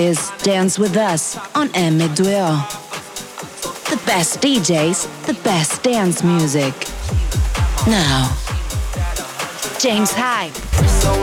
is Dance With Us on M2O. The best DJs, the best dance music. Now, James Hype.